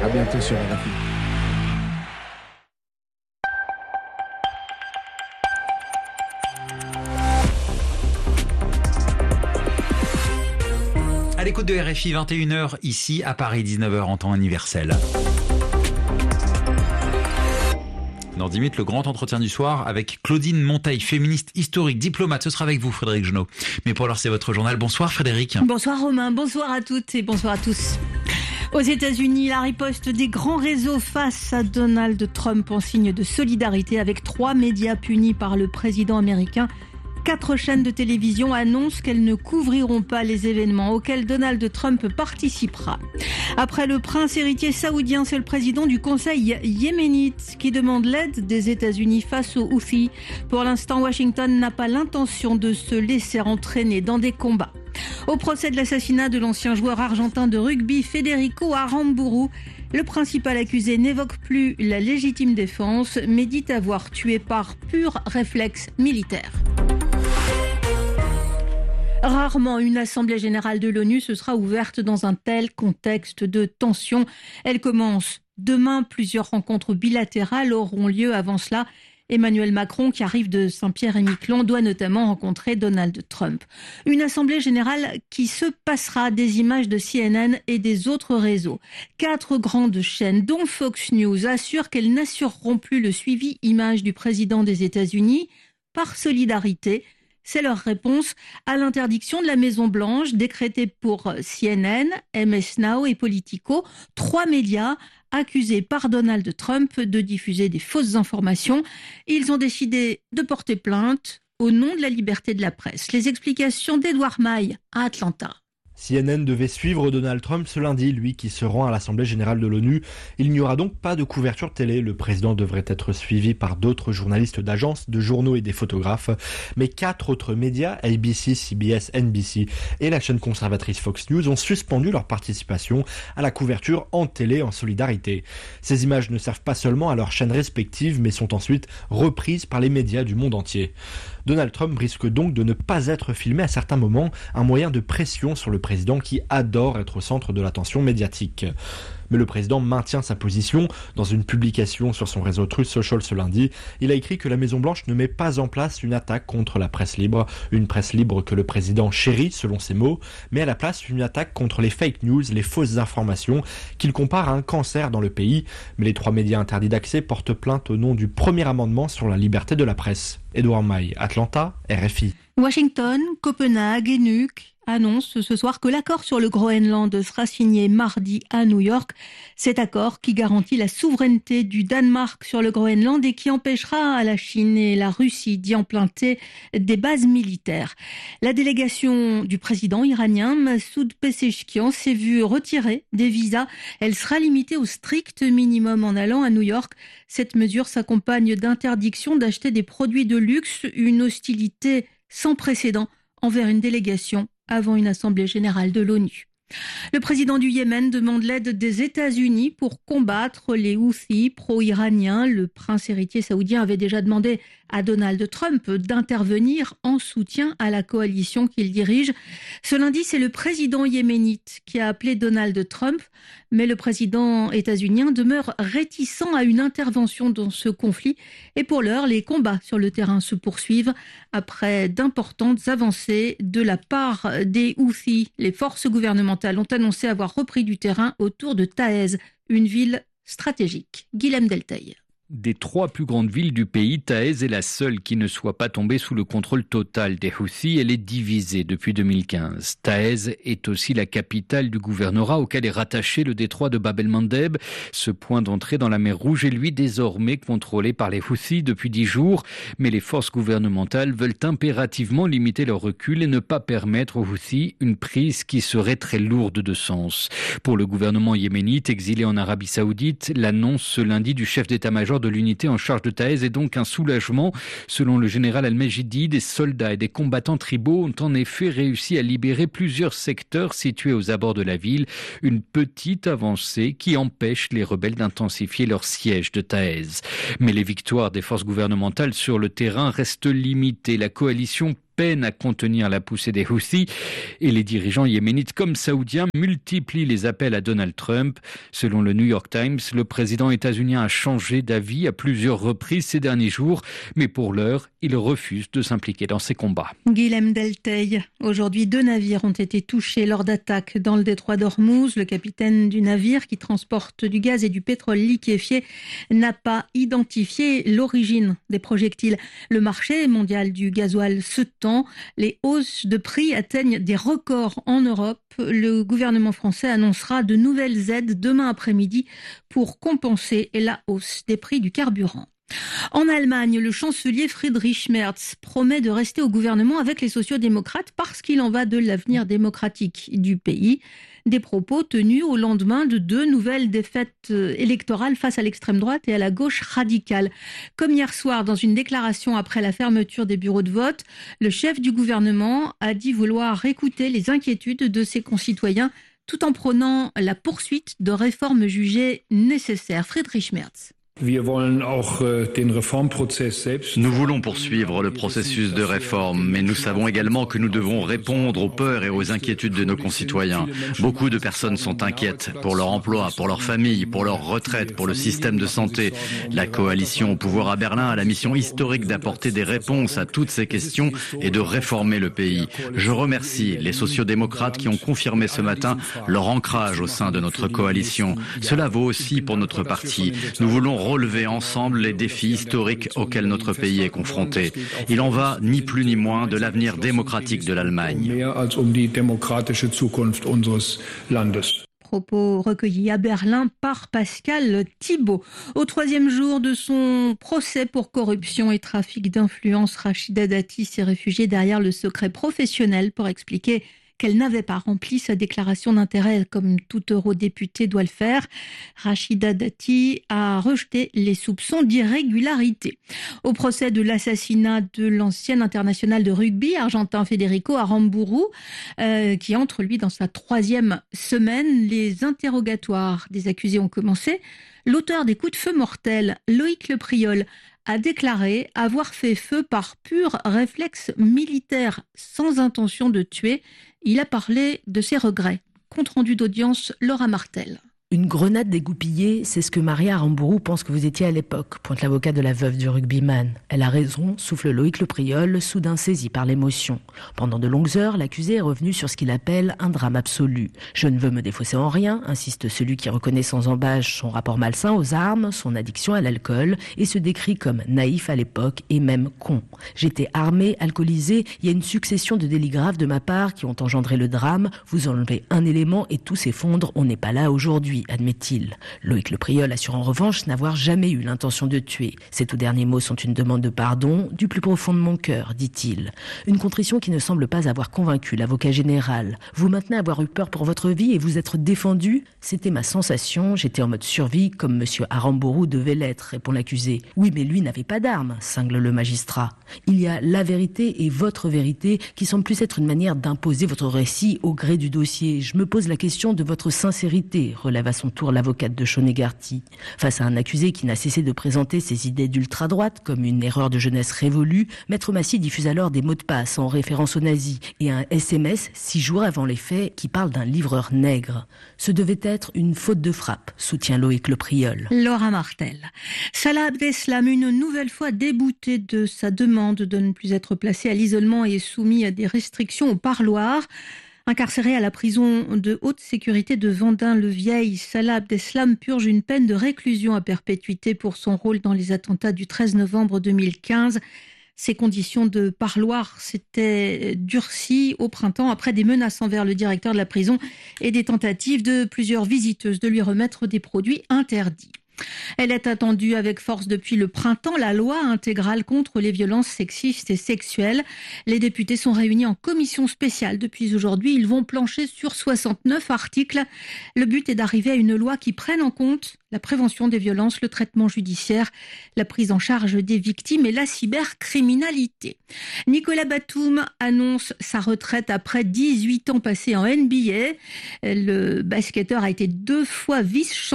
À bientôt sur RFI. À l'écoute de RFI, 21h ici à Paris, 19h en temps universel. Dans 10 minutes, le grand entretien du soir avec Claudine Monteil, féministe historique, diplomate. Ce sera avec vous, Frédéric Genot. Mais pour l'heure, c'est votre journal. Bonsoir, Frédéric. Bonsoir, Romain. Bonsoir à toutes et bonsoir à tous. Aux États-Unis, la riposte des grands réseaux face à Donald Trump en signe de solidarité avec 3 médias punis par le président américain. 4 chaînes de télévision annoncent qu'elles ne couvriront pas les événements auxquels Donald Trump participera. Après le prince héritier saoudien, c'est le président du Conseil yéménite qui demande l'aide des États-Unis face aux Houthis. Pour l'instant, Washington n'a pas l'intention de se laisser entraîner dans des combats. Au procès de l'assassinat de l'ancien joueur argentin de rugby Federico Aramburu, le principal accusé n'évoque plus la légitime défense, mais dit avoir tué par pur réflexe militaire. Rarement une assemblée générale de l'ONU se sera ouverte dans un tel contexte de tension. Elle commence demain. Plusieurs rencontres bilatérales auront lieu avant cela. Emmanuel Macron, qui arrive de Saint-Pierre-et-Miquelon, doit notamment rencontrer Donald Trump. Une assemblée générale qui se passera des images de CNN et des autres réseaux. 4 grandes chaînes, dont Fox News, assurent qu'elles n'assureront plus le suivi image du président des États-Unis par solidarité. C'est leur réponse à l'interdiction de la Maison-Blanche décrétée pour CNN, MS Now et Politico, 3 médias accusés par Donald Trump de diffuser des fausses informations. Ils ont décidé de porter plainte au nom de la liberté de la presse. Les explications d'Edouard Maille à Atlanta. CNN devait suivre Donald Trump ce lundi, lui qui se rend à l'Assemblée générale de l'ONU. Il n'y aura donc pas de couverture télé. Le président devrait être suivi par d'autres journalistes d'agences, de journaux et des photographes. Mais 4 autres médias, ABC, CBS, NBC et la chaîne conservatrice Fox News, ont suspendu leur participation à la couverture en télé en solidarité. Ces images ne servent pas seulement à leurs chaînes respectives, mais sont ensuite reprises par les médias du monde entier. Donald Trump risque donc de ne pas être filmé à certains moments, un moyen de pression sur le président qui adore être au centre de l'attention médiatique. Mais le président maintient sa position. Dans une publication sur son réseau Truth Social ce lundi, il a écrit que la Maison-Blanche ne met pas en place une attaque contre la presse libre, une presse libre que le président chérit selon ses mots, mais à la place une attaque contre les fake news, les fausses informations, qu'il compare à un cancer dans le pays. Mais les 3 médias interdits d'accès portent plainte au nom du premier amendement sur la liberté de la presse. Edouard Maille, Atlanta, RFI. Washington, Copenhague et Nuuk annonce ce soir que l'accord sur le Groenland sera signé mardi à New York. Cet accord qui garantit la souveraineté du Danemark sur le Groenland et qui empêchera à la Chine et la Russie d'y implanter des bases militaires. La délégation du président iranien Massoud Pezeshkian s'est vue retirer des visas. Elle sera limitée au strict minimum en allant à New York. Cette mesure s'accompagne d'interdiction d'acheter des produits de luxe, une hostilité sans précédent envers une délégation avant une assemblée générale de l'ONU. Le président du Yémen demande l'aide des États-Unis pour combattre les Houthis pro-iraniens. Le prince héritier saoudien avait déjà demandé à Donald Trump d'intervenir en soutien à la coalition qu'il dirige. Ce lundi, c'est le président yéménite qui a appelé Donald Trump, mais le président états-unien demeure réticent à une intervention dans ce conflit. Et pour l'heure, les combats sur le terrain se poursuivent après d'importantes avancées de la part des Houthis. Les forces gouvernementales ont annoncé avoir repris du terrain autour de Taïz, une ville stratégique. Guilhem Delteil. Des 3 plus grandes villes du pays, Taïz est la seule qui ne soit pas tombée sous le contrôle total des Houthis. Elle est divisée depuis 2015. Taïz est aussi la capitale du gouvernorat auquel est rattaché le détroit de Bab el-Mandeb. Ce point d'entrée dans la mer Rouge est lui désormais contrôlé par les Houthis depuis 10 jours. Mais les forces gouvernementales veulent impérativement limiter leur recul et ne pas permettre aux Houthis une prise qui serait très lourde de sens. Pour le gouvernement yéménite exilé en Arabie Saoudite, l'annonce ce lundi du chef d'état-major de l'unité en charge de Taïz est donc un soulagement. Selon le général Al-Majidi, des soldats et des combattants tribaux ont en effet réussi à libérer plusieurs secteurs situés aux abords de la ville. Une petite avancée qui empêche les rebelles d'intensifier leur siège de Taïz. Mais les victoires des forces gouvernementales sur le terrain restent limitées. La coalition peinent à contenir la poussée des Houthis et les dirigeants yéménites comme saoudiens multiplient les appels à Donald Trump. Selon le New York Times, le président états-unien a changé d'avis à plusieurs reprises ces derniers jours, mais pour l'heure, il refuse de s'impliquer dans ces combats. Guilhem Delteil. Aujourd'hui, 2 navires ont été touchés lors d'attaques dans le détroit d'Ormuz. Le capitaine du navire qui transporte du gaz et du pétrole liquéfié n'a pas identifié l'origine des projectiles. Le marché mondial du gasoil se tend. Les hausses de prix atteignent des records en Europe. Le gouvernement français annoncera de nouvelles aides demain après-midi pour compenser la hausse des prix du carburant. En Allemagne, le chancelier Friedrich Merz promet de rester au gouvernement avec les sociodémocrates parce qu'il en va de l'avenir démocratique du pays. Des propos tenus au lendemain de 2 nouvelles défaites électorales face à l'extrême droite et à la gauche radicale. Comme hier soir, dans une déclaration après la fermeture des bureaux de vote, le chef du gouvernement a dit vouloir écouter les inquiétudes de ses concitoyens tout en prônant la poursuite de réformes jugées nécessaires. Friedrich Merz. Nous voulons poursuivre le processus de réforme, mais nous savons également que nous devons répondre aux peurs et aux inquiétudes de nos concitoyens. Beaucoup de personnes sont inquiètes pour leur emploi, pour leur famille, pour leur retraite, pour le système de santé. La coalition au pouvoir à Berlin a la mission historique d'apporter des réponses à toutes ces questions et de réformer le pays. Je remercie les sociodémocrates qui ont confirmé ce matin leur ancrage au sein de notre coalition. Cela vaut aussi pour notre parti. Nous voulons relever ensemble les défis historiques auxquels notre pays est confronté. Il en va ni plus ni moins de l'avenir démocratique de l'Allemagne. Propos recueillis à Berlin par Pascal Thibault. Au 3e jour de son procès pour corruption et trafic d'influence, Rachida Dati s'est réfugiée derrière le secret professionnel pour expliquer qu'elle n'avait pas rempli sa déclaration d'intérêt comme tout eurodéputé doit le faire. Rachida Dati a rejeté les soupçons d'irrégularité. Au procès de l'assassinat de l'ancien international de rugby argentin Federico Aramburu, qui entre lui dans sa 3e semaine, les interrogatoires des accusés ont commencé. L'auteur des coups de feu mortels, Loïc Le Priol, a déclaré avoir fait feu par pur réflexe militaire sans intention de tuer. Il a parlé de ses regrets. Compte rendu d'audience, Laura Martel. Une grenade dégoupillée, c'est ce que Maria Aramburu pense que vous étiez à l'époque, pointe l'avocat de la veuve du rugbyman. Elle a raison, souffle Loïc Le Priol, soudain saisi par l'émotion. Pendant de longues heures, l'accusé est revenu sur ce qu'il appelle un drame absolu. Je ne veux me défausser en rien, insiste celui qui reconnaît sans embâche son rapport malsain aux armes, son addiction à l'alcool, et se décrit comme naïf à l'époque et même con. J'étais armé, alcoolisé, il y a une succession de délits graves de ma part qui ont engendré le drame. Vous enlevez un élément et tout s'effondre, on n'est pas là aujourd'hui, admet-il. Loïc Le Priol assure en revanche n'avoir jamais eu l'intention de tuer. Ces tout derniers mots sont une demande de pardon du plus profond de mon cœur, dit-il. Une contrition qui ne semble pas avoir convaincu l'avocat général. Vous maintenez avoir eu peur pour votre vie et vous être défendu? C'était ma sensation, j'étais en mode survie comme monsieur Aramburu devait l'être, répond l'accusé. Oui, mais lui n'avait pas d'arme, cingle le magistrat. Il y a la vérité et votre vérité qui semble plus être une manière d'imposer votre récit au gré du dossier. Je me pose la question de votre sincérité, relève à son tour l'avocate de Chonégarty. Face à un accusé qui n'a cessé de présenter ses idées d'ultra-droite comme une erreur de jeunesse révolue, Maître Massy diffuse alors des mots de passe en référence aux nazis et un SMS 6 jours avant les faits qui parle d'un livreur nègre. Ce devait être une faute de frappe, soutient Loïc Le Priol. Laura Martel. Salah Abdeslam, une nouvelle fois débouté de sa demande de ne plus être placé à l'isolement et soumis à des restrictions au parloir. Incarcéré à la prison de haute sécurité de Vendin-le-Vieil, Salah Abdeslam purge une peine de réclusion à perpétuité pour son rôle dans les attentats du 13 novembre 2015. Ses conditions de parloir s'étaient durcies au printemps après des menaces envers le directeur de la prison et des tentatives de plusieurs visiteuses de lui remettre des produits interdits. Elle est attendue avec force depuis le printemps, la loi intégrale contre les violences sexistes et sexuelles. Les députés sont réunis en commission spéciale depuis aujourd'hui. Ils vont plancher sur 69 articles. Le but est d'arriver à une loi qui prenne en compte la prévention des violences, le traitement judiciaire, la prise en charge des victimes et la cybercriminalité. Nicolas Batum annonce sa retraite après 18 ans passés en NBA. Le basketteur a été 2 fois vice-champion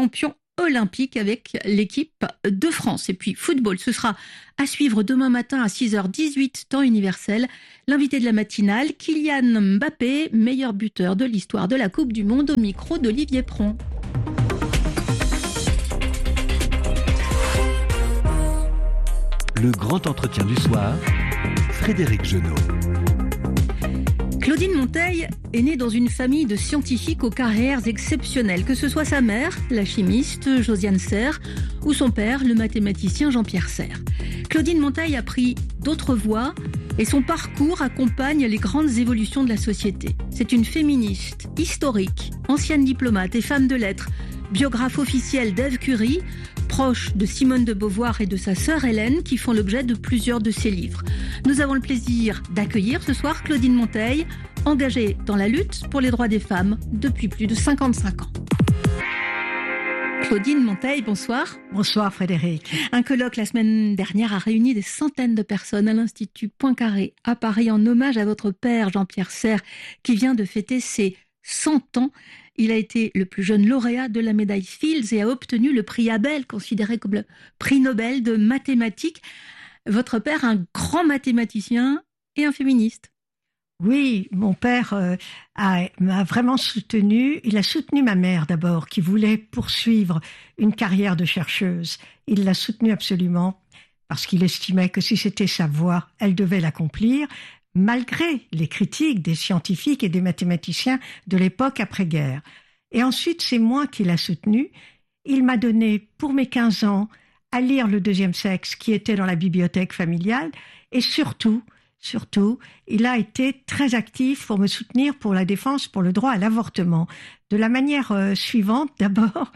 olympique avec l'équipe de France. Et puis football, ce sera à suivre demain matin à 6h18 temps universel. L'invité de la matinale, Kylian Mbappé, meilleur buteur de l'histoire de la Coupe du Monde, au micro d'Olivier Pron. Le grand entretien du soir, Frédéric Genot. Claudine Monteil est née dans une famille de scientifiques aux carrières exceptionnelles, que ce soit sa mère, la chimiste Josiane Serre, ou son père, le mathématicien Jean-Pierre Serre. Claudine Monteil a pris d'autres voies et son parcours accompagne les grandes évolutions de la société. C'est une féministe, historique, ancienne diplomate et femme de lettres, biographe officielle d'Ève Curie, proche de Simone de Beauvoir et de sa sœur Hélène, qui font l'objet de plusieurs de ses livres. Nous avons le plaisir d'accueillir ce soir Claudine Monteil, engagée dans la lutte pour les droits des femmes depuis plus de 55 ans. Claudine Monteil, bonsoir. Bonsoir Frédéric. Un colloque la semaine dernière a réuni des centaines de personnes à l'Institut Poincaré à Paris en hommage à votre père Jean-Pierre Serre, qui vient de fêter ses 100 ans. Il a été le plus jeune lauréat de la médaille Fields et a obtenu le prix Abel, considéré comme le prix Nobel de mathématiques. Votre père, un grand mathématicien et un féministe. Oui, mon père m'a vraiment soutenu. Il a soutenu ma mère d'abord, qui voulait poursuivre une carrière de chercheuse. Il l'a soutenue absolument parce qu'il estimait que si c'était sa voie, elle devait l'accomplir, malgré les critiques des scientifiques et des mathématiciens de l'époque après-guerre. Et ensuite, c'est moi qui l'a soutenu. Il m'a donné, pour mes 15 ans, à lire Le Deuxième Sexe, qui était dans la bibliothèque familiale, et surtout, il a été très actif pour me soutenir pour la défense, pour le droit à l'avortement. De la manière suivante, d'abord,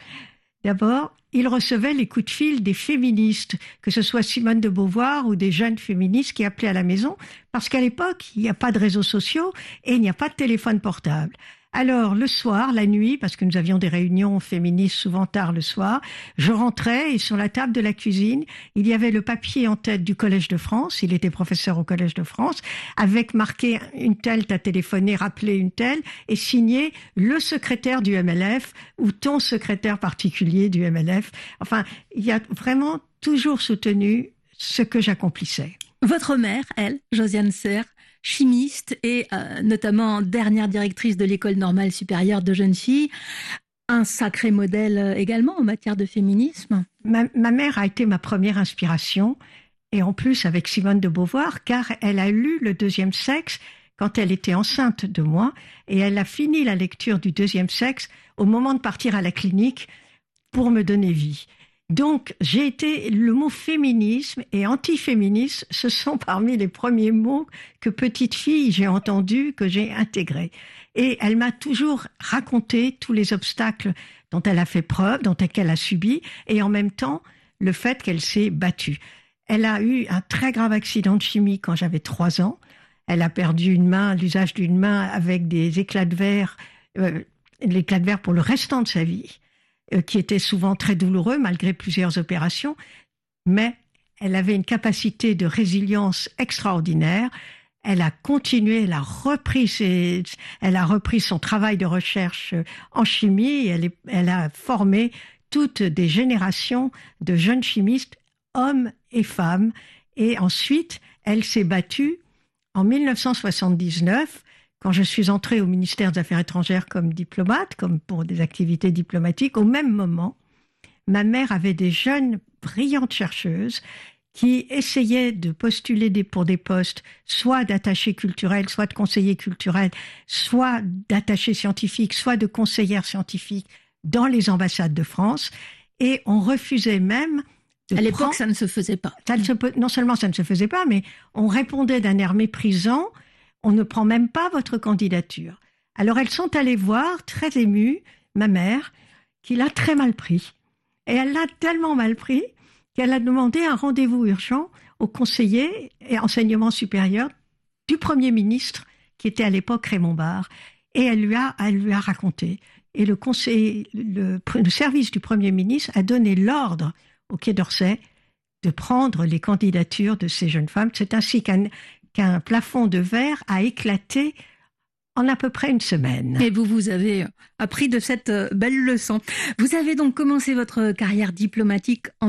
il recevait les coups de fil des féministes, que ce soit Simone de Beauvoir ou des jeunes féministes qui appelaient à la maison, parce qu'à l'époque, il n'y a pas de réseaux sociaux et il n'y a pas de téléphone portable. Alors, le soir, la nuit, parce que nous avions des réunions féministes souvent tard le soir, je rentrais et sur la table de la cuisine, il y avait le papier en tête du Collège de France, il était professeur au Collège de France, avec marqué « Une telle t'a téléphoné, rappelé une telle » et signé « Le secrétaire du MLF » ou « Ton secrétaire particulier du MLF ». Enfin, il a vraiment toujours soutenu ce que j'accomplissais. Votre mère, elle, Josiane Serre, chimiste et notamment dernière directrice de l'École normale supérieure de jeunes filles, un sacré modèle également en matière de féminisme. Ma mère a été ma première inspiration, et en plus avec Simone de Beauvoir, car elle a lu Le Deuxième Sexe quand elle était enceinte de moi, et elle a fini la lecture du Deuxième Sexe au moment de partir à la clinique pour me donner vie. Donc, le mot féminisme et antiféminisme, ce sont parmi les premiers mots que petite fille j'ai entendu, que j'ai intégré. Et elle m'a toujours raconté tous les obstacles dont elle a fait preuve, qu'elle a subi, et en même temps, le fait qu'elle s'est battue. Elle a eu un très grave accident de chimie quand j'avais 3 ans. Elle a perdu l'usage d'une main avec des éclats de verre, l'éclat de verre pour le restant de sa vie, qui était souvent très douloureux malgré plusieurs opérations, mais elle avait une capacité de résilience extraordinaire. Elle a continué, elle a repris son travail de recherche en chimie, elle a formé toutes des générations de jeunes chimistes, hommes et femmes, et ensuite elle s'est battue en 1979, quand je suis entrée au ministère des Affaires étrangères comme diplomate, comme pour des activités diplomatiques. Au même moment, ma mère avait des jeunes brillantes chercheuses qui essayaient de postuler pour des postes, soit d'attachés culturels, soit de conseillers culturels, soit d'attachés scientifiques, soit de conseillères scientifiques dans les ambassades de France. Et on refusait même à l'époque, ça ne se faisait pas. Non seulement ça ne se faisait pas, mais on répondait d'un air méprisant. On ne prend même pas votre candidature. Alors elles sont allées voir, très émues, ma mère, qui l'a très mal pris. Et elle l'a tellement mal pris qu'elle a demandé un rendez-vous urgent au conseiller et enseignement supérieur du Premier ministre, qui était à l'époque Raymond Barre. Et elle lui a raconté. Et le service du Premier ministre a donné l'ordre au Quai d'Orsay de prendre les candidatures de ces jeunes femmes. C'est ainsi qu'un plafond de verre a éclaté En à peu près une semaine. Et vous avez appris de cette belle leçon. Vous avez donc commencé votre carrière diplomatique en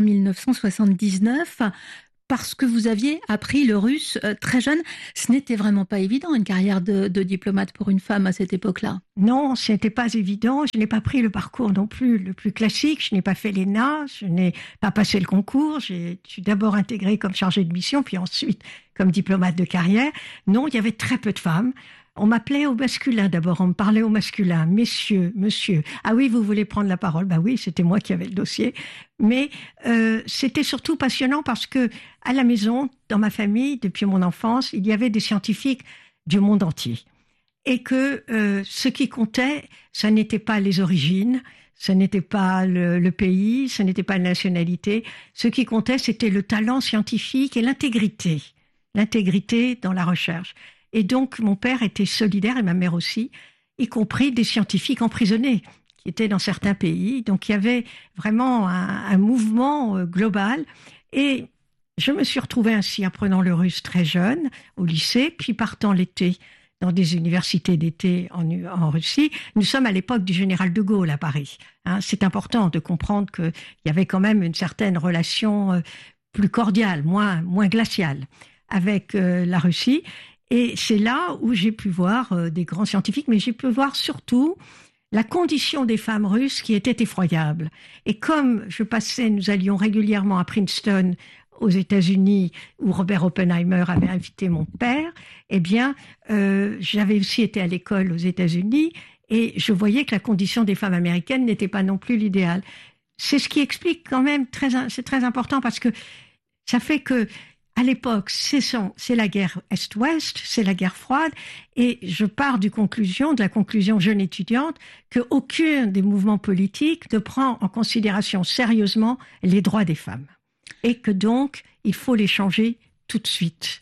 1979 parce que vous aviez appris le russe très jeune. Ce n'était vraiment pas évident, une carrière de diplomate pour une femme à cette époque-là. Non, ce n'était pas évident. Je n'ai pas pris le parcours non plus le plus classique. Je n'ai pas fait l'ENA, je n'ai pas passé le concours. Je suis d'abord intégrée comme chargée de mission, puis ensuite comme diplomate de carrière. Non, il y avait très peu de femmes. On m'appelait au masculin d'abord, on me parlait au masculin, messieurs, monsieur. Ah oui, vous voulez prendre la parole? Bah oui, c'était moi qui avais le dossier. Mais c'était surtout passionnant parce que à la maison, dans ma famille, depuis mon enfance, il y avait des scientifiques du monde entier. Et que ce qui comptait, ça n'était pas les origines, ce n'était pas le pays, ce n'était pas la nationalité. Ce qui comptait, c'était le talent scientifique et l'intégrité dans la recherche. Et donc, mon père était solidaire, et ma mère aussi, y compris des scientifiques emprisonnés qui étaient dans certains pays. Donc, il y avait vraiment un mouvement global. Et je me suis retrouvée ainsi, apprenant le russe très jeune, au lycée, puis partant l'été dans des universités d'été en Russie. Nous sommes à l'époque du général de Gaulle à Paris. C'est important de comprendre qu'il y avait quand même une certaine relation plus cordiale, moins glaciale avec la Russie. Et c'est là où j'ai pu voir des grands scientifiques, mais j'ai pu voir surtout la condition des femmes russes qui était effroyable. Et comme nous allions régulièrement à Princeton, aux États-Unis, où Robert Oppenheimer avait invité mon père, eh bien, j'avais aussi été à l'école aux États-Unis et je voyais que la condition des femmes américaines n'était pas non plus l'idéal. C'est ce qui explique quand même, c'est très important parce que ça fait que à l'époque, c'est la guerre Est-Ouest, c'est la guerre froide, et je pars de la conclusion jeune étudiante, qu'aucun des mouvements politiques ne prend en considération sérieusement les droits des femmes. Et que donc, il faut les changer tout de suite.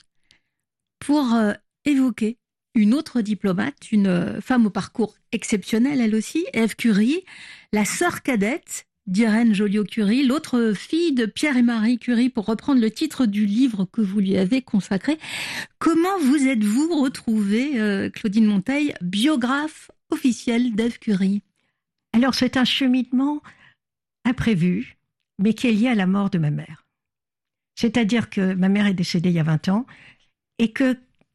Pour évoquer une autre diplomate, une femme au parcours exceptionnel, elle aussi, Ève Curie, la sœur cadette d'Irène Joliot-Curie, l'autre fille de Pierre et Marie Curie, pour reprendre le titre du livre que vous lui avez consacré. Comment vous êtes-vous retrouvée, Claudine Monteil, biographe officielle d'Ève Curie? Alors, c'est un cheminement imprévu, mais qui est lié à la mort de ma mère. C'est-à-dire que ma mère est décédée il y a 20 ans, et que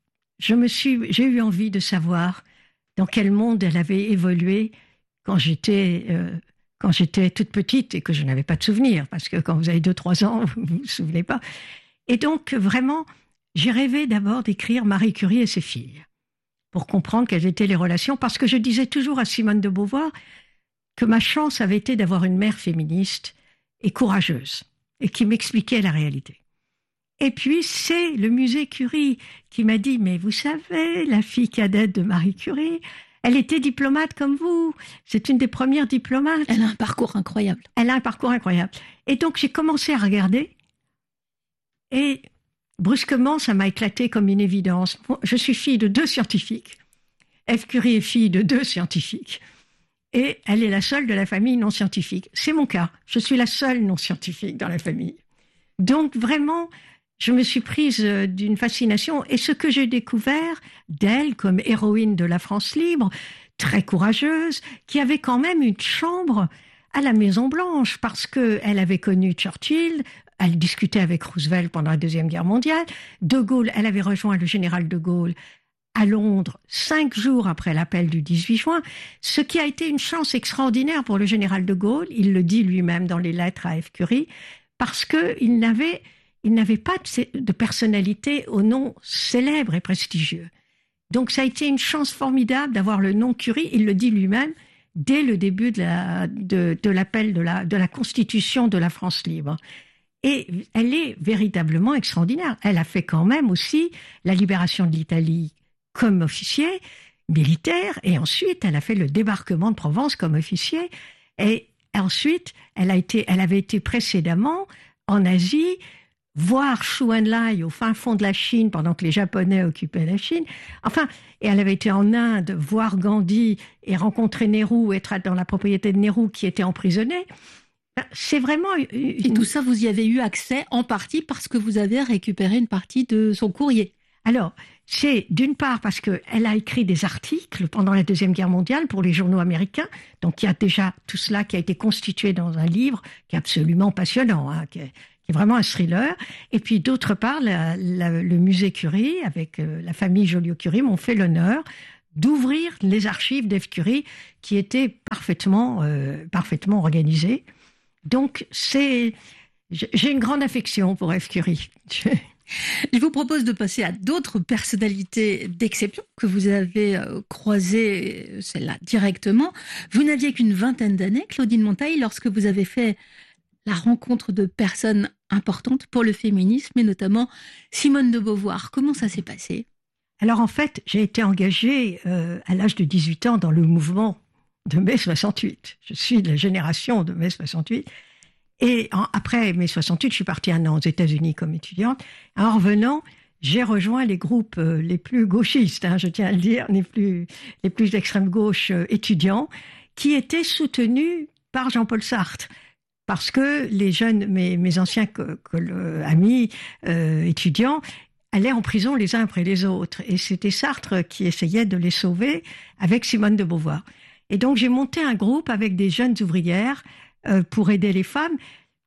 j'ai eu envie de savoir dans quel monde elle avait évolué quand j'étais toute petite et que je n'avais pas de souvenirs, parce que quand vous avez 2-3 ans, vous ne vous souvenez pas. Et donc, vraiment, j'ai rêvé d'abord d'écrire Marie Curie et ses filles, pour comprendre quelles étaient les relations, parce que je disais toujours à Simone de Beauvoir que ma chance avait été d'avoir une mère féministe et courageuse, et qui m'expliquait la réalité. Et puis, c'est le musée Curie qui m'a dit « Mais vous savez, la fille cadette de Marie Curie, elle était diplomate comme vous. C'est une des premières diplomates. Elle a un parcours incroyable. Et donc, j'ai commencé à regarder. Et brusquement, ça m'a éclaté comme une évidence. Je suis fille de 2 scientifiques. Ève Curie est fille de 2 scientifiques. Et elle est la seule de la famille non scientifique. C'est mon cas. Je suis la seule non scientifique dans la famille. Donc, vraiment, je me suis prise d'une fascination. Et ce que j'ai découvert d'elle comme héroïne de la France libre, très courageuse, qui avait quand même une chambre à la Maison-Blanche, parce qu'elle avait connu Churchill, elle discutait avec Roosevelt pendant la Deuxième Guerre mondiale. De Gaulle, elle avait rejoint le général de Gaulle à Londres 5 jours après l'appel du 18 juin, ce qui a été une chance extraordinaire pour le général de Gaulle. Il le dit lui-même dans les lettres à Ève Curie, parce qu'il n'avait pas de personnalité au nom célèbre et prestigieux. Donc ça a été une chance formidable d'avoir le nom Curie, il le dit lui-même, dès le début de l'appel de la Constitution de la France libre. Et elle est véritablement extraordinaire. Elle a fait quand même aussi la libération de l'Italie comme officier militaire, et ensuite elle a fait le débarquement de Provence comme officier, et ensuite elle avait été précédemment en Asie, voir Chou En-lai au fin fond de la Chine pendant que les Japonais occupaient la Chine. Enfin, et elle avait été en Inde voir Gandhi et rencontrer Nehru, être dans la propriété de Nehru qui était emprisonné. C'est vraiment... Et tout ça, vous y avez eu accès en partie parce que vous avez récupéré une partie de son courrier. Alors, c'est d'une part parce qu'elle a écrit des articles pendant la Deuxième Guerre mondiale pour les journaux américains. Donc, il y a déjà tout cela qui a été constitué dans un livre qui est absolument passionnant, hein, qui est vraiment un thriller. Et puis, d'autre part, le musée Curie, avec la famille Joliot-Curie, m'ont fait l'honneur d'ouvrir les archives d'Ève Curie qui étaient parfaitement organisées. Donc, j'ai une grande affection pour Ève Curie. Je vous propose de passer à d'autres personnalités d'exception que vous avez croisées, celle-là directement. Vous n'aviez qu'une vingtaine d'années, Claudine Monteil, lorsque vous avez fait la rencontre de personnes importantes pour le féminisme, et notamment Simone de Beauvoir. Comment ça s'est passé ? Alors en fait, j'ai été engagée à l'âge de 18 ans dans le mouvement de mai 68. Je suis de la génération de mai 68. Et après mai 68, je suis partie un an aux États-Unis comme étudiante. En revenant, j'ai rejoint les groupes les plus gauchistes, je tiens à le dire, les plus d'extrême gauche étudiants, qui étaient soutenus par Jean-Paul Sartre. Parce que les jeunes, mes anciens amis étudiants, allaient en prison les uns après les autres. Et c'était Sartre qui essayait de les sauver avec Simone de Beauvoir. Et donc, j'ai monté un groupe avec des jeunes ouvrières pour aider les femmes.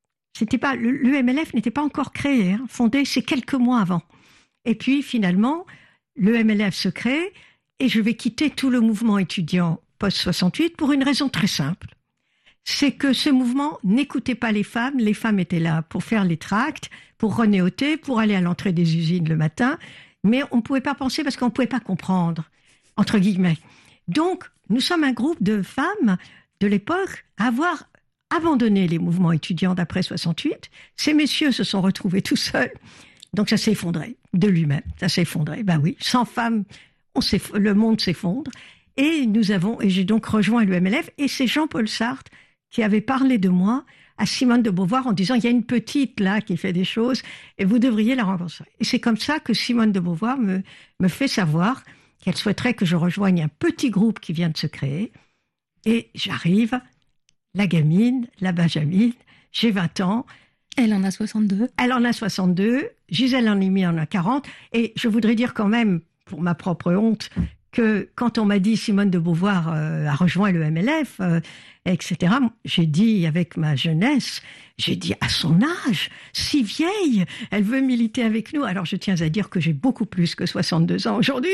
L'UMLF n'était pas encore créé, fondé, c'est quelques mois avant. Et puis, finalement, l'UMLF se crée et je vais quitter tout le mouvement étudiant post-68 pour une raison très simple. C'est que ce mouvement n'écoutait pas les femmes étaient là pour faire les tracts, pour renéoter, pour aller à l'entrée des usines le matin, mais on ne pouvait pas penser parce qu'on ne pouvait pas comprendre, entre guillemets. Donc, nous sommes un groupe de femmes de l'époque à avoir abandonné les mouvements étudiants d'après 68. Ces messieurs se sont retrouvés tout seuls, donc ça s'est effondré de lui-même, ça s'est effondré. Ben oui, sans femmes, le monde s'effondre. Et j'ai donc rejoint l'UMLF, et c'est Jean-Paul Sartre qui avait parlé de moi à Simone de Beauvoir en disant « il y a une petite là qui fait des choses et vous devriez la rencontrer ». Et c'est comme ça que Simone de Beauvoir me fait savoir qu'elle souhaiterait que je rejoigne un petit groupe qui vient de se créer. Et j'arrive, la gamine, la benjamine, j'ai 20 ans. Elle en a 62. Elle en a 62, Gisèle Halimi en a 40. Et je voudrais dire quand même, pour ma propre honte, que quand on m'a dit Simone de Beauvoir a rejoint le MLF, etc., j'ai dit avec ma jeunesse, j'ai dit à son âge, si vieille, elle veut militer avec nous. Alors je tiens à dire que j'ai beaucoup plus que 62 ans aujourd'hui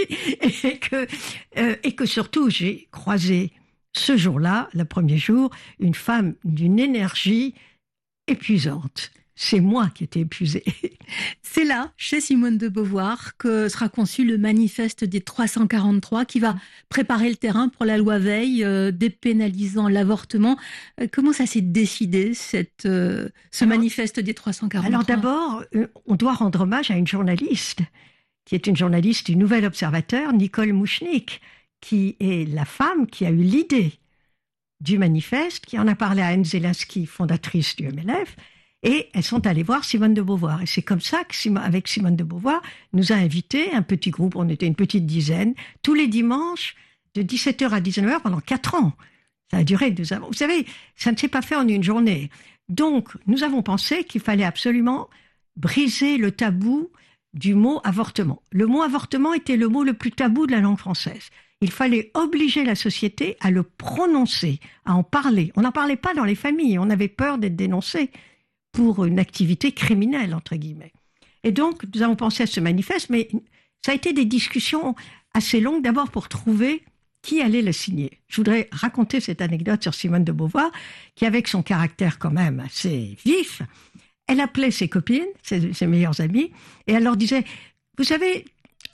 et que surtout j'ai croisé ce jour-là, le premier jour, une femme d'une énergie épuisante. C'est moi qui étais épuisée. C'est là, chez Simone de Beauvoir, que sera conçu le manifeste des 343 qui va préparer le terrain pour la loi Veil dépénalisant l'avortement. Comment ça s'est décidé, ce manifeste des 343 ? Alors d'abord, on doit rendre hommage à une journaliste, qui est une journaliste du Nouvel Observateur, Nicole Mouchnik, qui est la femme qui a eu l'idée du manifeste, qui en a parlé à Anne Zelinsky, fondatrice du MLF, et elles sont allées voir Simone de Beauvoir. Et c'est comme ça qu'avec Simone de Beauvoir, nous a invités, un petit groupe, on était une petite dizaine, tous les dimanches, de 17h à 19h pendant 4 ans. Ça a duré, vous savez, ça ne s'est pas fait en une journée. Donc, nous avons pensé qu'il fallait absolument briser le tabou du mot avortement. Le mot avortement était le mot le plus tabou de la langue française. Il fallait obliger la société à le prononcer, à en parler. On n'en parlait pas dans les familles, on avait peur d'être dénoncé pour une activité criminelle, entre guillemets. Et donc, nous avons pensé à ce manifeste, mais ça a été des discussions assez longues, d'abord pour trouver qui allait le signer. Je voudrais raconter cette anecdote sur Simone de Beauvoir, qui, avec son caractère quand même assez vif, elle appelait ses copines, ses meilleures amies, et elle leur disait, vous savez,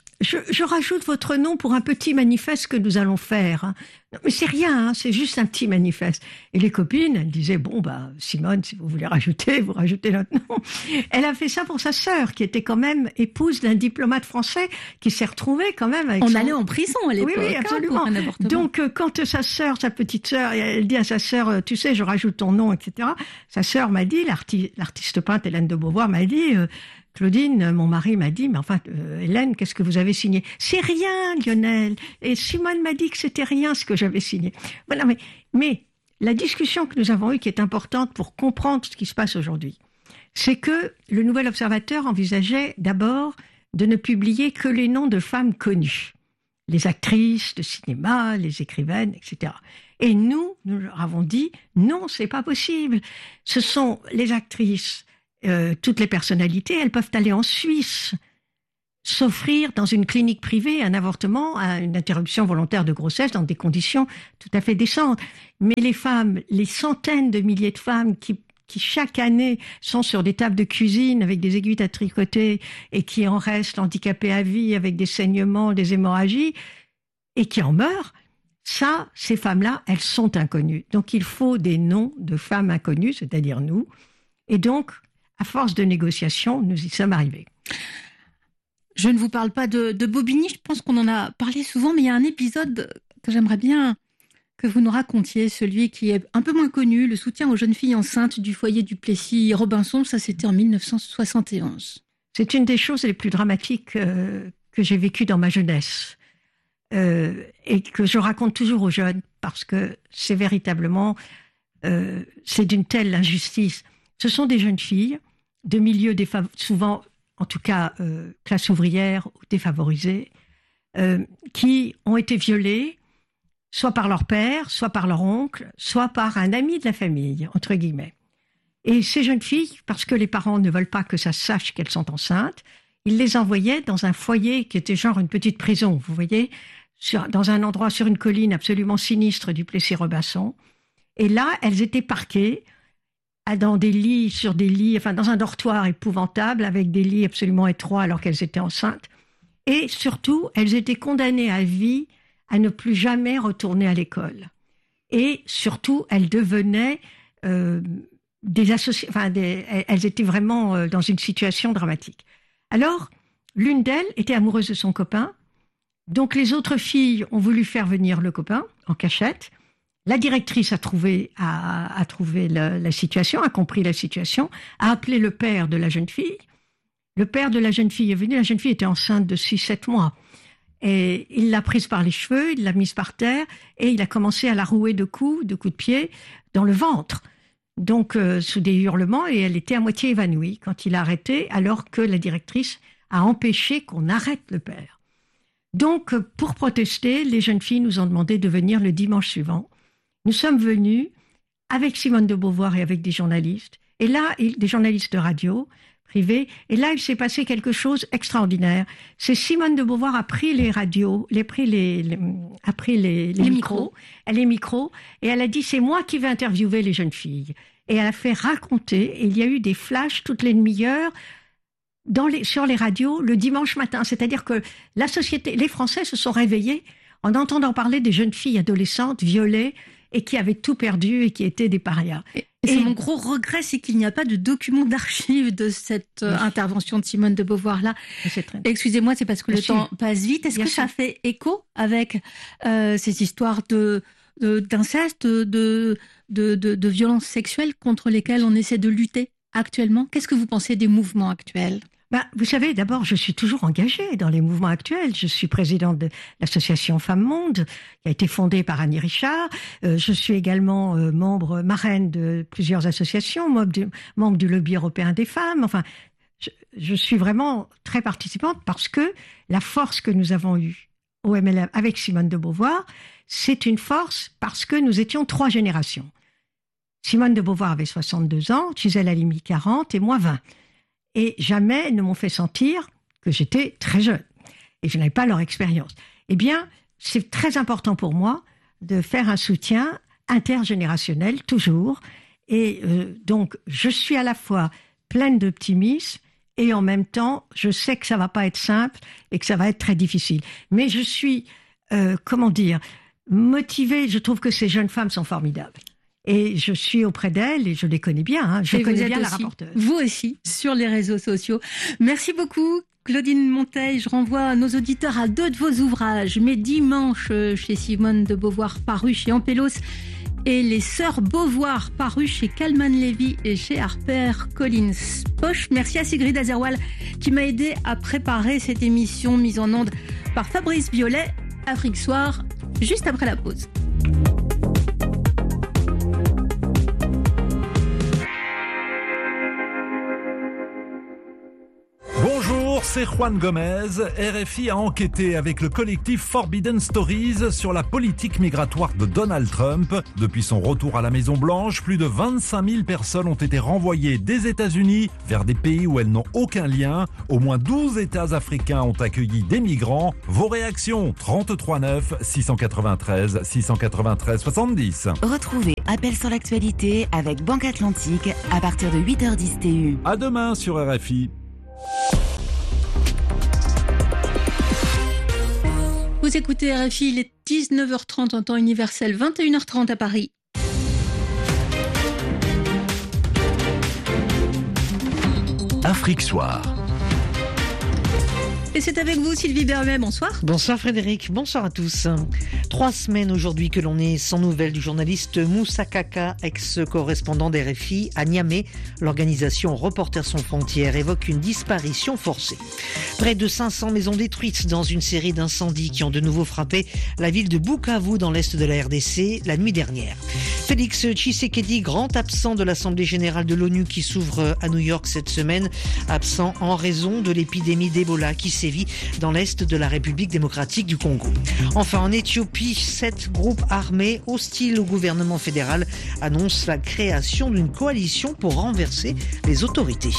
je rajoute votre nom pour un petit manifeste que nous allons faire. Non, mais c'est rien, c'est juste un petit manifeste. Et les copines, elles disaient, bon, Simone, si vous voulez rajouter, vous rajoutez notre nom. Elle a fait ça pour sa sœur, qui était quand même épouse d'un diplomate français, qui s'est retrouvé quand même avec allait en prison à l'époque. Oui, absolument. Pour un avortement. Donc, quand sa petite sœur, elle dit à sa sœur, tu sais, je rajoute ton nom, etc. Sa sœur m'a dit, l'artiste peinte Hélène de Beauvoir m'a dit, Claudine, mon mari m'a dit, mais enfin, Hélène, qu'est-ce que vous avez signé ? C'est rien, Lionel. Et Simone m'a dit que c'était rien ce que j'avais signé. Voilà, mais la discussion que nous avons eue, qui est importante pour comprendre ce qui se passe aujourd'hui, c'est que le Nouvel Observateur envisageait d'abord de ne publier que les noms de femmes connues. Les actrices de cinéma, les écrivaines, etc. Et nous leur avons dit, non, c'est pas possible. Ce sont les actrices, toutes les personnalités, elles peuvent aller en Suisse, s'offrir dans une clinique privée un avortement, une interruption volontaire de grossesse dans des conditions tout à fait décentes. Mais les femmes, les centaines de milliers de femmes qui chaque année sont sur des tables de cuisine avec des aiguilles à tricoter et qui en restent handicapées à vie avec des saignements, des hémorragies et qui en meurent, ça, ces femmes-là, elles sont inconnues. Donc il faut des noms de femmes inconnues, c'est-à-dire nous. Et donc, à force de négociations, nous y sommes arrivés. Je ne vous parle pas de Bobigny, je pense qu'on en a parlé souvent, mais il y a un épisode que j'aimerais bien que vous nous racontiez, celui qui est un peu moins connu, le soutien aux jeunes filles enceintes du foyer du Plessis-Robinson, ça c'était en 1971. C'est une des choses les plus dramatiques que j'ai vécues dans ma jeunesse et que je raconte toujours aux jeunes parce que c'est véritablement, c'est d'une telle injustice. Ce sont des jeunes filles de milieux souvent, en tout cas classe ouvrière ou défavorisée, qui ont été violées soit par leur père, soit par leur oncle, soit par un ami de la famille, entre guillemets. Et ces jeunes filles, parce que les parents ne veulent pas que ça se sache qu'elles sont enceintes, ils les envoyaient dans un foyer qui était genre une petite prison, vous voyez, dans un endroit sur une colline absolument sinistre du Plessis-Robinson. Et là, elles étaient parquées dans des lits, sur des lits, enfin dans un dortoir épouvantable, avec des lits absolument étroits alors qu'elles étaient enceintes. Et surtout, elles étaient condamnées à vie à ne plus jamais retourner à l'école. Et surtout, elles devenaient elles étaient vraiment dans une situation dramatique. Alors, l'une d'elles était amoureuse de son copain, donc les autres filles ont voulu faire venir le copain en cachette. La directrice a trouvé la situation, a compris la situation, a appelé le père de la jeune fille. Le père de la jeune fille est venu, la jeune fille était enceinte de 6-7 mois. Et il l'a prise par les cheveux, il l'a mise par terre et il a commencé à la rouer de coups de pied dans le ventre. Donc, sous des hurlements, et elle était à moitié évanouie quand il a arrêté, alors que la directrice a empêché qu'on arrête le père. Donc, pour protester, les jeunes filles nous ont demandé de venir le dimanche suivant. Nous sommes venus avec Simone de Beauvoir et avec des journalistes, et là, des journalistes de radio privés, et là, il s'est passé quelque chose d'extraordinaire. C'est Simone de Beauvoir a pris les radios, les micros, et elle a dit, c'est moi qui vais interviewer les jeunes filles. Et elle a fait raconter, et il y a eu des flashs toutes les demi-heures sur les radios le dimanche matin. C'est-à-dire que la société, les Français se sont réveillés en entendant parler des jeunes filles adolescentes violées et qui avaient tout perdu et qui étaient des parias. Et c'est mon gros regret, c'est qu'il n'y a pas de document d'archives de cette intervention de Simone de Beauvoir-là. Excusez-moi, c'est parce que le temps passe vite. Est-ce que ça fait écho avec ces histoires d'inceste, de violences sexuelles contre lesquelles on essaie de lutter actuellement? Qu'est-ce que vous pensez des mouvements actuels? Vous savez, d'abord, je suis toujours engagée dans les mouvements actuels. Je suis présidente de l'association Femmes Monde, qui a été fondée par Annie Richard. Je suis également marraine de plusieurs associations, membre du lobby européen des femmes. Enfin, je suis vraiment très participante parce que la force que nous avons eue au MLF avec Simone de Beauvoir, c'est une force parce que nous étions 3 générations. Simone de Beauvoir avait 62 ans, Gisèle Halimi 40 et moi 20. Et jamais ne m'ont fait sentir que j'étais très jeune et je n'avais pas leur expérience. Eh bien, c'est très important pour moi de faire un soutien intergénérationnel, toujours. Et donc, je suis à la fois pleine d'optimisme et en même temps, je sais que ça ne va pas être simple et que ça va être très difficile. Mais je suis, motivée. Je trouve que ces jeunes femmes sont formidables. Et je suis auprès d'elle et je les connais bien. Je connais bien la rapporteuse. Vous aussi, sur les réseaux sociaux. Merci beaucoup, Claudine Monteil. Je renvoie nos auditeurs à 2 de vos ouvrages. Mais Dimanche, chez Simone de Beauvoir, paru chez Ampélos, et Les Sœurs Beauvoir, paru chez Calman Levy et chez HarperCollins Poche. Merci à Sigrid Azerwal qui m'a aidé à préparer cette émission mise en onde par Fabrice Violet. Afrique Soir, juste après la pause. Bonjour, José Juan Gomez, RFI a enquêté avec le collectif Forbidden Stories sur la politique migratoire de Donald Trump. Depuis son retour à la Maison-Blanche, plus de 25 000 personnes ont été renvoyées des États-Unis vers des pays où elles n'ont aucun lien. Au moins 12 États africains ont accueilli des migrants. Vos réactions, 33 9 693 693 70. Retrouvez Appel sur l'actualité avec Banque Atlantique à partir de 8h10 TU. À demain sur RFI. Vous écoutez RFI, il est 19h30 en temps universel, 21h30 à Paris. Afrique Soir. Et c'est avec vous Sylvie Berruet, bonsoir. Bonsoir Frédéric, bonsoir à tous. 3 semaines aujourd'hui que l'on est sans nouvelles du journaliste Moussa Kaka, ex-correspondant d'RFI à Niamey. L'organisation Reporters sans frontières évoque une disparition forcée. Près de 500 maisons détruites dans une série d'incendies qui ont de nouveau frappé la ville de Bukavu dans l'est de la RDC la nuit dernière. Félix Tshisekedi, grand absent de l'Assemblée générale de l'ONU qui s'ouvre à New York cette semaine, absent en raison de l'épidémie d'Ebola qui sévit dans l'est de la République démocratique du Congo. Enfin, en Éthiopie, 7 groupes armés hostiles au gouvernement fédéral annoncent la création d'une coalition pour renverser les autorités.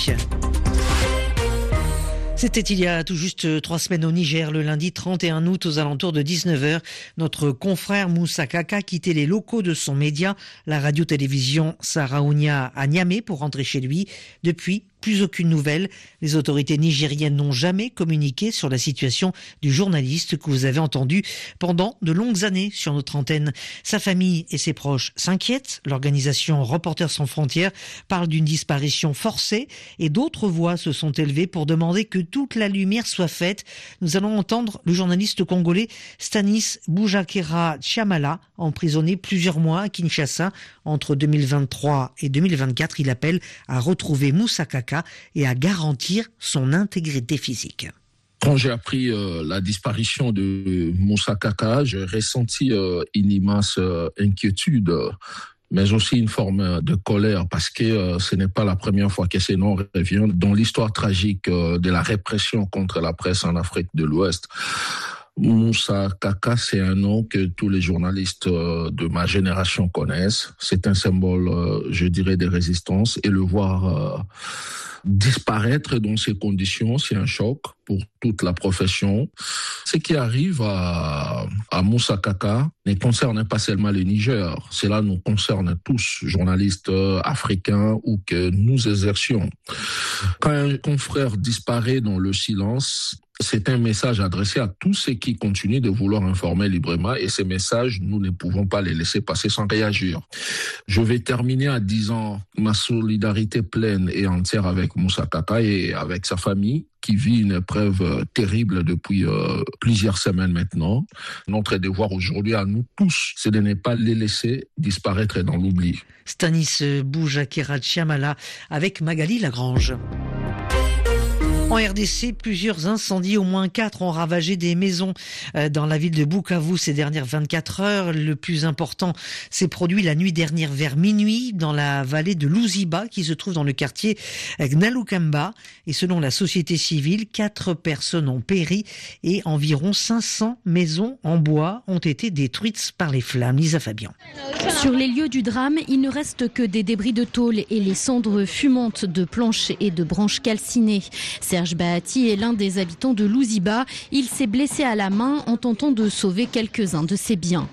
C'était il y a tout juste 3 semaines au Niger, le lundi 31 août aux alentours de 19h. Notre confrère Moussa Kaka quittait les locaux de son média, la radio-télévision Saraounia à Niamey, pour rentrer chez lui. Depuis, plus aucune nouvelle. Les autorités nigériennes n'ont jamais communiqué sur la situation du journaliste que vous avez entendu pendant de longues années sur notre antenne. Sa famille et ses proches s'inquiètent. L'organisation Reporters sans frontières parle d'une disparition forcée et d'autres voix se sont élevées pour demander que toute la lumière soit faite. Nous allons entendre le journaliste congolais Stanis Boujakera Tchamala, emprisonné plusieurs mois à Kinshasa entre 2023 et 2024. Il appelle à retrouver Moussa Kaka et à garantir son intégrité physique. Quand j'ai appris la disparition de Moussa Kaka, j'ai ressenti une immense inquiétude, mais aussi une forme de colère, parce que ce n'est pas la première fois que ces noms reviennent dans l'histoire tragique de la répression contre la presse en Afrique de l'Ouest. Moussa Kaka, c'est un nom que tous les journalistes de ma génération connaissent. C'est un symbole, je dirais, de résistance, et le voir disparaître dans ces conditions, c'est un choc pour toute la profession. Ce qui arrive à Moussa Kaka ne concerne pas seulement le Niger. Cela nous concerne tous, journalistes africains ou que nous exercions. Quand un confrère disparaît dans le silence, c'est un message adressé à tous ceux qui continuent de vouloir informer librement, et ces messages, nous ne pouvons pas les laisser passer sans réagir. Je vais terminer en disant ma solidarité pleine et entière avec Moussa Kaka et avec sa famille, qui vit une épreuve terrible depuis plusieurs semaines maintenant. Notre devoir aujourd'hui à nous tous, c'est de ne pas les laisser disparaître dans l'oubli. Stanis Boujakera Tchamala avec Magali Lagrange. En RDC, plusieurs incendies, au moins 4, ont ravagé des maisons dans la ville de Bukavu ces dernières 24 heures. Le plus important s'est produit la nuit dernière vers minuit dans la vallée de Luziba, qui se trouve dans le quartier Gnalukamba. Et selon la société civile, 4 personnes ont péri et environ 500 maisons en bois ont été détruites par les flammes. Lisa Fabian. Sur les lieux du drame, il ne reste que des débris de tôle et les cendres fumantes de planches et de branches calcinées. Serge Bahati est l'un des habitants de Luziba. Il s'est blessé à la main en tentant de sauver quelques-uns de ses biens.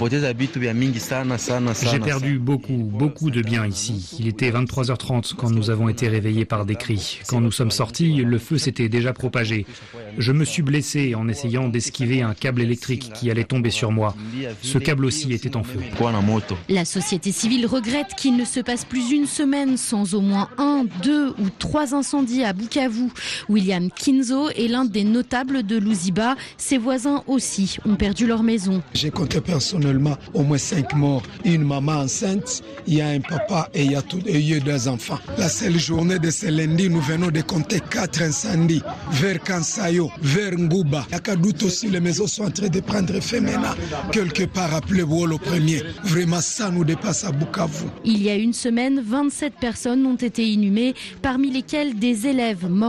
J'ai perdu beaucoup de biens ici. Il était 23h30 quand nous avons été réveillés par des cris. Quand nous sommes sortis, le feu s'était déjà propagé. Je me suis blessé en essayant d'esquiver un câble électrique qui allait tomber sur moi. Ce câble aussi était en feu. La société civile regrette qu'il ne se passe plus une semaine sans au moins 1, 2 ou 3 incendies à Bukavu. William Kinzo est l'un des notables de Luziba. Ses voisins aussi ont perdu leur maison. J'ai compté personnellement au moins 5 morts. Une maman enceinte, il y a un papa et il y a 2 enfants. La seule journée de ce lundi, nous venons de compter 4 incendies vers Kansayo, vers Ngouba. À Kadout aussi, les maisons sont en train de prendre feu maintenant. Quelque part à Plébouol au premier. Vraiment, ça nous dépasse à Bukavu. Il y a une semaine, 27 personnes ont été inhumées, parmi lesquelles des élèves morts suite à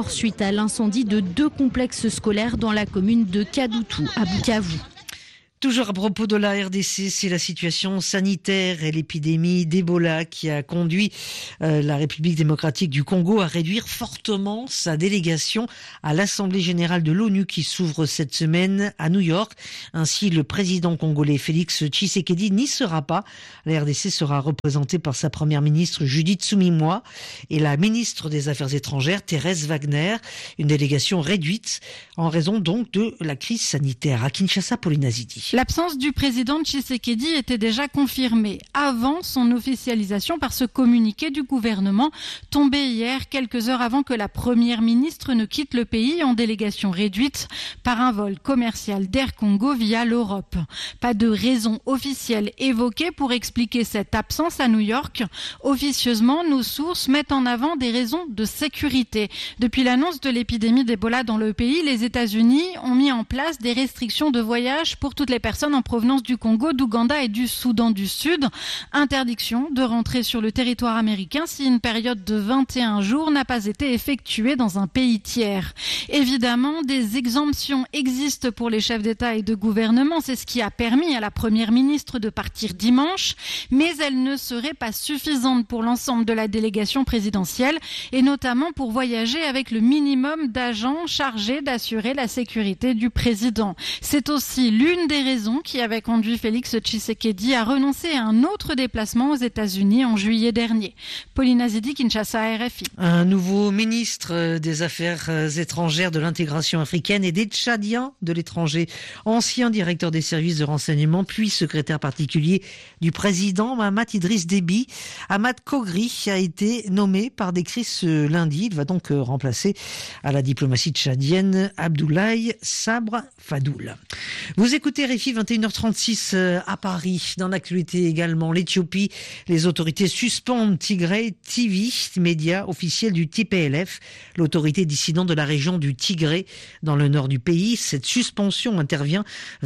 à l'incendie de 2 complexes scolaires dans la commune de Kadoutou, à Bukavu. Toujours à propos de la RDC, c'est la situation sanitaire et l'épidémie d'Ebola qui a conduit la République démocratique du Congo à réduire fortement sa délégation à l'Assemblée générale de l'ONU qui s'ouvre cette semaine à New York. Ainsi, le président congolais Félix Tshisekedi n'y sera pas. La RDC sera représentée par sa première ministre Judith Suminwa et la ministre des Affaires étrangères Thérèse Wagner. Une délégation réduite en raison donc de la crise sanitaire. À Kinshasa, Pauline Azidi. L'absence du président Tshisekedi était déjà confirmée avant son officialisation par ce communiqué du gouvernement tombé hier, quelques heures avant que la première ministre ne quitte le pays en délégation réduite par un vol commercial d'Air Congo via l'Europe. Pas de raison officielle évoquée pour expliquer cette absence à New York. Officieusement, nos sources mettent en avant des raisons de sécurité. Depuis l'annonce de l'épidémie d'Ebola dans le pays, les États-Unis ont mis en place des restrictions de voyage pour toutes les personnes en provenance du Congo, d'Ouganda et du Soudan du Sud. Interdiction de rentrer sur le territoire américain si une période de 21 jours n'a pas été effectuée dans un pays tiers. Évidemment, des exemptions existent pour les chefs d'État et de gouvernement. C'est ce qui a permis à la première ministre de partir dimanche, mais elles ne seraient pas suffisantes pour l'ensemble de la délégation présidentielle et notamment pour voyager avec le minimum d'agents chargés d'assurer la sécurité du président. C'est aussi l'une des raisons qui avait conduit Félix Tshisekedi à renoncer à un autre déplacement aux États-Unis en juillet dernier. Pauline Azidi, Kinshasa, RFI. Un nouveau ministre des Affaires étrangères, de l'intégration africaine et des Tchadiens de l'étranger, ancien directeur des services de renseignement, puis secrétaire particulier du président Mahamat Idriss Déby. Ahmad Kogri a été nommé par décret ce lundi. Il va donc remplacer à la diplomatie tchadienne Abdoulaye Sabre Fadoul. Vous écoutez RFI, 21h36 à Paris. Dans l'actualité également, l'Éthiopie, les autorités suspendent Tigray TV, média officiel du TPLF, l'autorité dissidente de la région du Tigré dans le nord du pays. Cette suspension intervient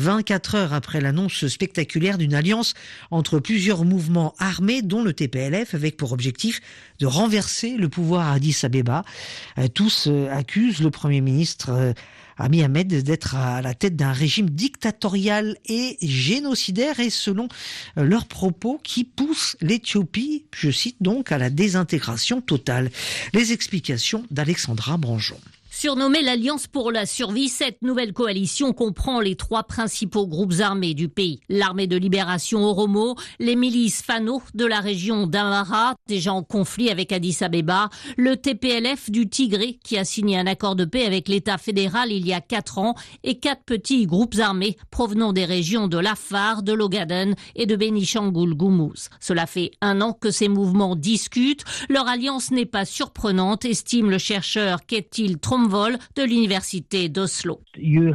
24 heures après l'annonce spectaculaire d'une alliance entre plusieurs mouvements armés, dont le TPLF, avec pour objectif de renverser le pouvoir à Addis Abeba. Tous accusent le Premier ministre Abiy Ahmed d'être à la tête d'un régime dictatorial et génocidaire et selon leurs propos qui poussent l'Éthiopie, je cite donc, à la désintégration totale. Les explications d'Alexandra Branjon. Surnommée l'Alliance pour la survie, cette nouvelle coalition comprend les 3 principaux groupes armés du pays. L'armée de libération Oromo, les milices Fano de la région d'Amhara, déjà en conflit avec Addis Abeba, le TPLF du Tigré qui a signé un accord de paix avec l'État fédéral il y a 4 ans et 4 petits groupes armés provenant des régions de l'Afar, de l'Ogaden et de Bénichangul-Gumuz. Cela fait 1 an que ces mouvements discutent. Leur alliance n'est pas surprenante, estime le chercheur Ketil Tromvol de l'université d'Oslo. Il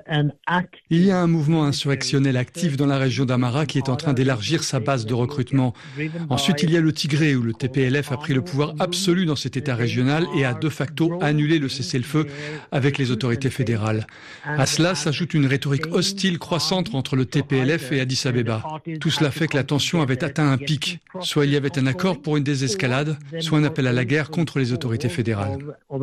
y a un mouvement insurrectionnel actif dans la région d'Amhara qui est en train d'élargir sa base de recrutement. Ensuite, il y a le Tigré où le TPLF a pris le pouvoir absolu dans cet État régional et a de facto annulé le cessez-le-feu avec les autorités fédérales. À cela s'ajoute une rhétorique hostile croissante entre le TPLF et Addis Abeba. Tout cela fait que la tension avait atteint un pic. Soit il y avait un accord pour une désescalade, soit un appel à la guerre contre les autorités fédérales.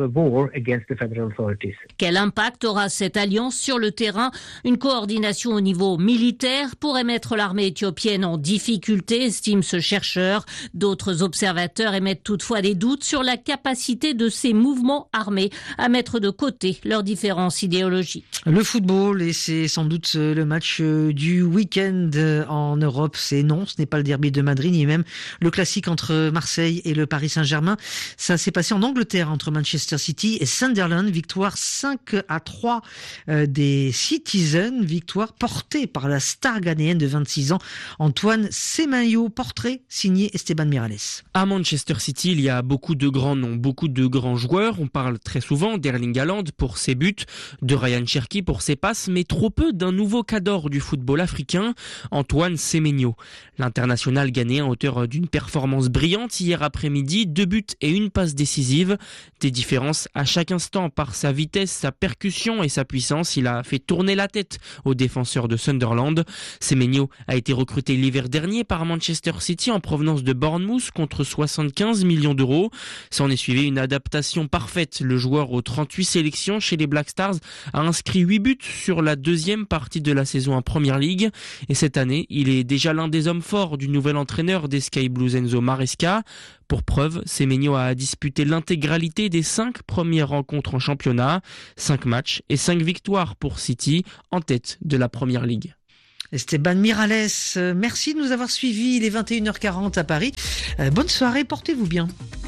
Quel impact aura cette alliance sur le terrain? Une coordination au niveau militaire pourrait mettre l'armée éthiopienne en difficulté, estime ce chercheur. D'autres observateurs émettent toutefois des doutes sur la capacité de ces mouvements armés à mettre de côté leurs différences idéologiques. Le football, et c'est sans doute le match du week-end en Europe, c'est non, ce n'est pas le derby de Madrid, ni même le classique entre Marseille et le Paris Saint-Germain. Ça s'est passé en Angleterre entre Manchester City et Sunderland. Victoire 5-3 des Citizens, victoire portée par la star ghanéenne de 26 ans, Antoine Semenyo, portrait signé Esteban Miralles. À Manchester City, il y a beaucoup de grands noms, beaucoup de grands joueurs. On parle très souvent d'Erling Haaland pour ses buts, de Ryan Cherki pour ses passes, mais trop peu d'un nouveau cadre du football africain, Antoine Semenyo. L'international ghanéen, auteur d'une performance brillante hier après-midi, 2 buts et 1 passe décisive, des différences à chaque instant instant par sa vitesse, sa percussion et sa puissance. Il a fait tourner la tête aux défenseurs de Sunderland. Semenyo a été recruté l'hiver dernier par Manchester City en provenance de Bournemouth contre 75 millions d'euros. S'en est suivi une adaptation parfaite. Le joueur aux 38 sélections chez les Black Stars a inscrit 8 buts sur la deuxième partie de la saison en Premier League. Et cette année, il est déjà l'un des hommes forts du nouvel entraîneur des Sky Blues, Enzo Maresca. Pour preuve, Semenyo a disputé l'intégralité des 5 premières rencontres en championnat, 5 matchs et 5 victoires pour City en tête de la Premier League. Esteban Miralles, merci de nous avoir suivis. Il est 21h40 à Paris. Bonne soirée, portez-vous bien.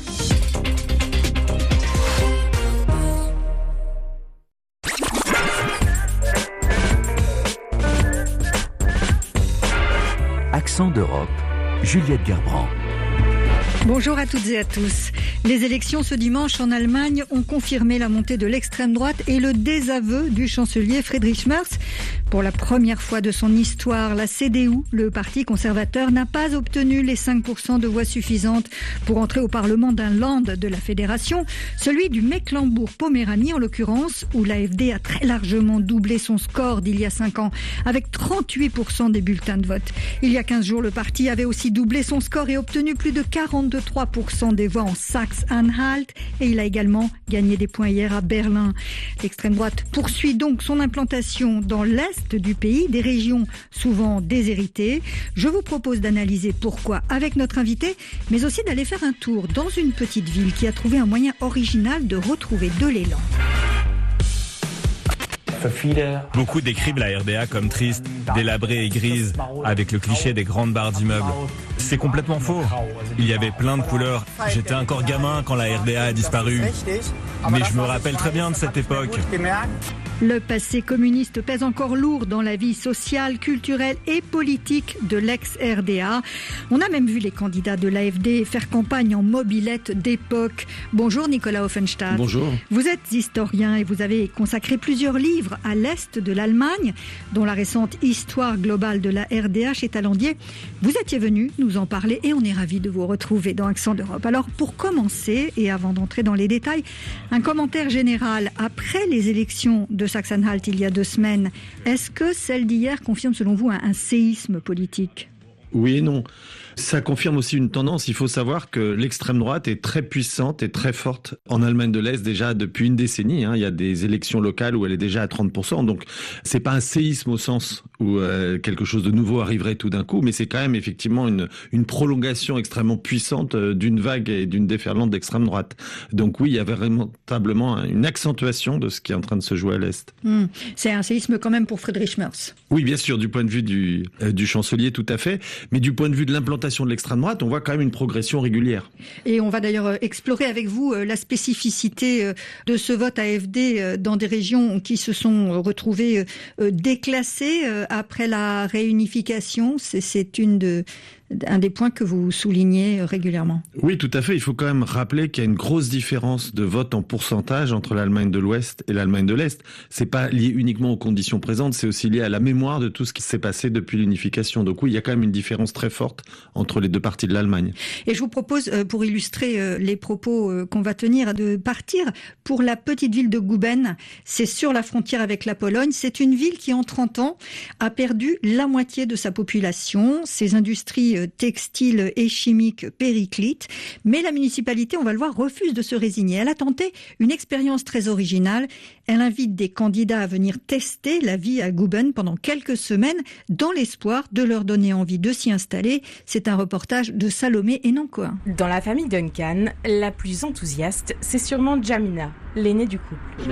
Accent d'Europe, Juliette Gerbrand. Bonjour à toutes et à tous. Les élections ce dimanche en Allemagne ont confirmé la montée de l'extrême droite et le désaveu du chancelier Friedrich Merz. Pour la première fois de son histoire, la CDU, le parti conservateur, n'a pas obtenu les 5% de voix suffisantes pour entrer au Parlement d'un Land de la Fédération, celui du Mecklembourg-Poméranie en l'occurrence, où l'AfD a très largement doublé son score d'il y a 5 ans, avec 38% des bulletins de vote. Il y a 15 jours, le parti avait aussi doublé son score et obtenu plus de 43% des voix en Saxe-Anhalt, et il a également gagné des points hier à Berlin. L'extrême droite poursuit donc son implantation dans l'Est du pays, des régions souvent déshéritées. Je vous propose d'analyser pourquoi avec notre invité, mais aussi d'aller faire un tour dans une petite ville qui a trouvé un moyen original de retrouver de l'élan. Beaucoup décrivent la RDA comme triste, délabrée et grise, avec le cliché des grandes barres d'immeubles. C'est complètement faux. Il y avait plein de couleurs. J'étais encore gamin quand la RDA a disparu. Mais je me rappelle très bien de cette époque. Le passé communiste pèse encore lourd dans la vie sociale, culturelle et politique de l'ex-RDA. On a même vu les candidats de l'AfD faire campagne en mobilette d'époque. Bonjour Nicolas Offenstadt. Bonjour. Vous êtes historien et vous avez consacré plusieurs livres à l'Est de l'Allemagne, dont la récente Histoire globale de la RDA chez Talandier. Vous étiez venu nous en parler et on est ravis de vous retrouver dans Accent d'Europe. Alors pour commencer, et avant d'entrer dans les détails, un commentaire général après les élections de Saxe-Anhalt il y a 2 semaines. Est-ce que celle d'hier confirme selon vous un séisme politique ? Oui et non. Ça confirme aussi une tendance. Il faut savoir que l'extrême droite est très puissante et très forte en Allemagne de l'Est déjà depuis une décennie. Il y a des élections locales où elle est déjà à 30%. Donc c'est pas un séisme au sens où quelque chose de nouveau arriverait tout d'un coup, mais c'est quand même effectivement une prolongation extrêmement puissante d'une vague et d'une déferlante d'extrême droite. Donc oui, il y a véritablement une accentuation de ce qui est en train de se jouer à l'Est. C'est un séisme quand même pour Friedrich Merz. Oui, bien sûr, du point de vue du chancelier, tout à fait. Mais du point de vue de l'implantation de l'extrême droite, on voit quand même une progression régulière. Et on va d'ailleurs explorer avec vous la spécificité de ce vote AfD dans des régions qui se sont retrouvées déclassées après la réunification. C'est un des points que vous soulignez régulièrement. Oui, tout à fait. Il faut quand même rappeler qu'il y a une grosse différence de vote en pourcentage entre l'Allemagne de l'Ouest et l'Allemagne de l'Est. C'est pas lié uniquement aux conditions présentes, c'est aussi lié à la mémoire de tout ce qui s'est passé depuis l'unification. Donc oui, il y a quand même une différence très forte entre les deux parties de l'Allemagne. Et je vous propose, pour illustrer les propos qu'on va tenir, de partir pour la petite ville de Guben. C'est sur la frontière avec la Pologne. C'est une ville qui, en 30 ans, a perdu la moitié de sa population. Ses industries textiles et chimiques périclites. Mais la municipalité, on va le voir, refuse de se résigner. Elle a tenté une expérience très originale. Elle invite des candidats à venir tester la vie à Guben pendant quelques semaines dans l'espoir de leur donner envie de s'y installer. C'est un reportage de Salomé Enancoa. Dans la famille Duncan, la plus enthousiaste, c'est sûrement Jamina, l'aînée du couple.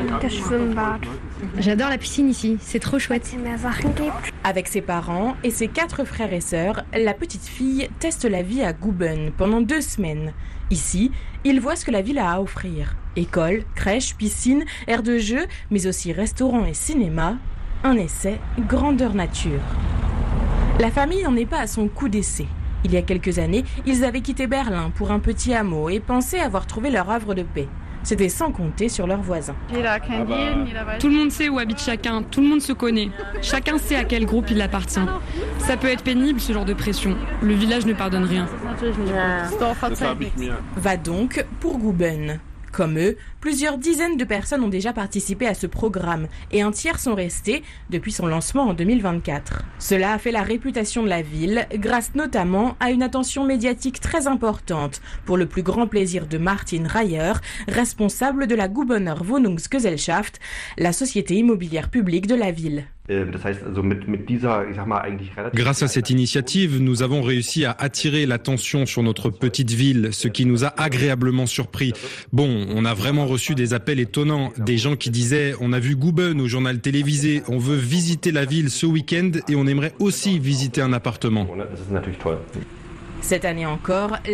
J'adore la piscine ici, c'est trop chouette. Avec ses parents et ses 4 frères et sœurs, la petite fille teste la vie à Guben pendant 2 semaines. Ici, il voit ce que la ville a à offrir. École, crèche, piscine, aire de jeu, mais aussi restaurant et cinéma. Un essai grandeur nature. La famille n'en est pas à son coup d'essai. Il y a quelques années, ils avaient quitté Berlin pour un petit hameau et pensaient avoir trouvé leur havre de paix. C'était sans compter sur leurs voisins. Tout le monde sait où habite chacun, tout le monde se connaît. Chacun sait à quel groupe il appartient. Ça peut être pénible, ce genre de pression. Le village ne pardonne rien. Va donc pour Guben. Comme eux, plusieurs dizaines de personnes ont déjà participé à ce programme et un tiers sont restés depuis son lancement en 2024. Cela a fait la réputation de la ville, grâce notamment à une attention médiatique très importante, pour le plus grand plaisir de Martin Reyer, responsable de la Gubberner Wohnungsgesellschaft, la société immobilière publique de la ville. Grâce à cette initiative, nous avons réussi à attirer l'attention sur notre petite ville, ce qui nous a agréablement surpris. Bon, on a vraiment reçu des appels étonnants, des gens qui disaient « On a vu Guben au journal télévisé, on veut visiter la ville ce week-end et on aimerait aussi visiter un appartement ». Cette année encore,